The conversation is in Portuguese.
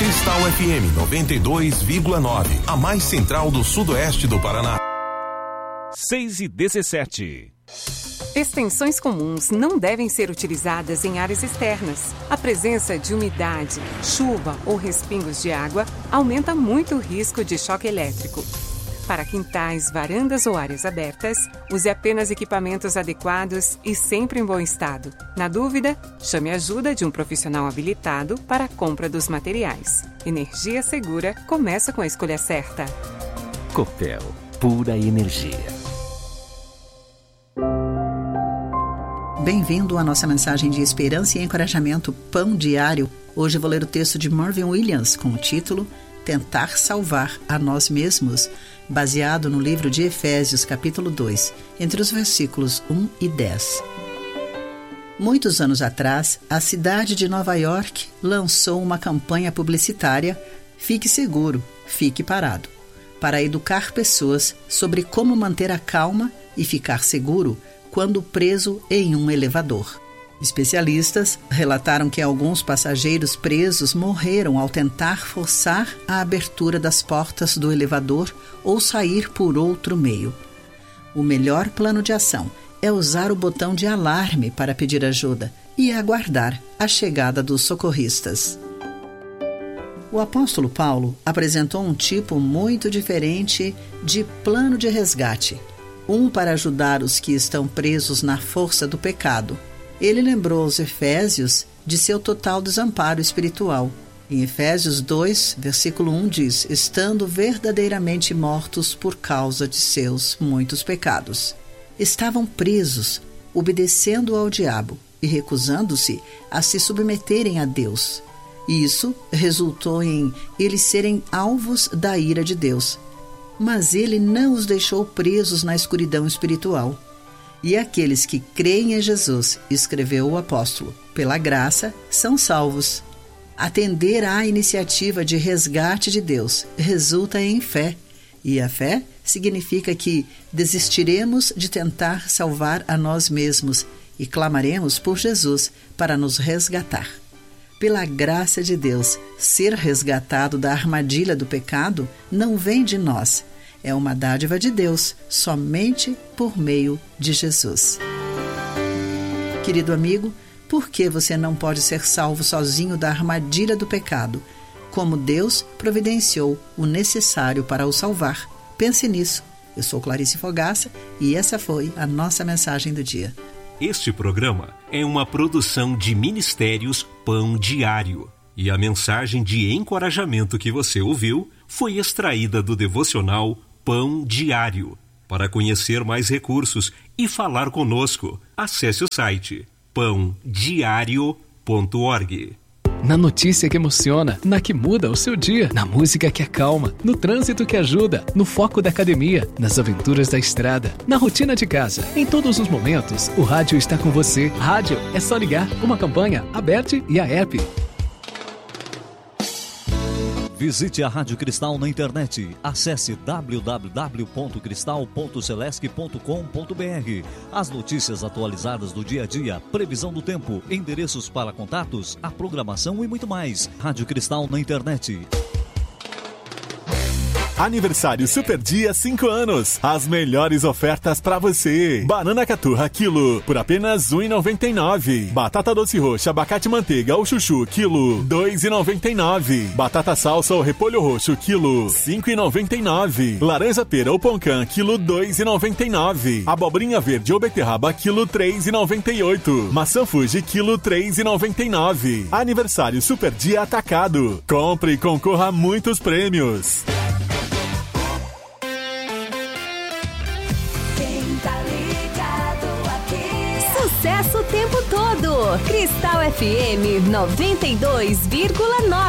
Cristal FM 92,9, a mais central do sudoeste do Paraná. 6:17. Extensões comuns não devem ser utilizadas em áreas externas. A presença de umidade, chuva ou respingos de água aumenta muito o risco de choque elétrico. Para quintais, varandas ou áreas abertas, use apenas equipamentos adequados e sempre em bom estado. Na dúvida, chame a ajuda de um profissional habilitado para a compra dos materiais. Energia segura começa com a escolha certa. Copel, pura energia. Bem-vindo à nossa mensagem de esperança e encorajamento Pão Diário. Hoje vou ler o texto de Marvin Williams com o título Tentar Salvar a Nós Mesmos, baseado no livro de Efésios, capítulo 2, entre os versículos 1 e 10. Muitos anos atrás, a cidade de Nova York lançou uma campanha publicitária Fique Seguro, Fique Parado, para educar pessoas sobre como manter a calma e ficar seguro quando preso em um elevador. Especialistas relataram que alguns passageiros presos morreram ao tentar forçar a abertura das portas do elevador ou sair por outro meio. O melhor plano de ação é usar o botão de alarme para pedir ajuda e aguardar a chegada dos socorristas. O apóstolo Paulo apresentou um tipo muito diferente de plano de resgate, um para ajudar os que estão presos na força do pecado. Ele lembrou aos Efésios de seu total desamparo espiritual. Em Efésios 2, versículo 1 diz, estando verdadeiramente mortos por causa de seus muitos pecados. Estavam presos, obedecendo ao diabo e recusando-se a se submeterem a Deus. Isso resultou em eles serem alvos da ira de Deus. Mas ele não os deixou presos na escuridão espiritual. E aqueles que creem em Jesus, escreveu o apóstolo, pela graça, são salvos. Atender à iniciativa de resgate de Deus resulta em fé. E a fé significa que desistiremos de tentar salvar a nós mesmos e clamaremos por Jesus para nos resgatar. Pela graça de Deus, ser resgatado da armadilha do pecado não vem de nós. É uma dádiva de Deus, somente por meio de Jesus. Querido amigo, por que você não pode ser salvo sozinho da armadilha do pecado? Como Deus providenciou o necessário para o salvar. Pense nisso. Eu sou Clarice Fogaça e essa foi a nossa mensagem do dia. Este programa é uma produção de Ministérios Pão Diário. E a mensagem de encorajamento que você ouviu foi extraída do devocional Pão Diário. Para conhecer mais recursos e falar conosco, acesse o site pãodiario.org. Na notícia que emociona, na que muda o seu dia, na música que acalma, no trânsito que ajuda, no foco da academia, nas aventuras da estrada, na rotina de casa. Em todos os momentos, o rádio está com você. Rádio é só ligar, uma campanha, a BERT e a app. Visite a Rádio Cristal na internet. Acesse www.cristal.celesc.com.br. As notícias atualizadas do dia a dia, previsão do tempo, endereços para contatos, a programação e muito mais. Rádio Cristal na internet. Aniversário Super Dia 5 anos. As melhores ofertas pra você. Banana caturra quilo por apenas R$ 1,99. Batata doce roxa, abacate manteiga ou chuchu quilo R$ 2,99. Batata salsa ou repolho roxo quilo R$ 5,99. Laranja pera ou poncã quilo R$ 2,99. Abobrinha verde ou beterraba quilo R$ 3,98. Maçã Fuji quilo R$ 3,99. Aniversário Super Dia atacado. Compre e concorra a muitos prêmios. Sucesso o tempo todo. Cristal FM 92,9.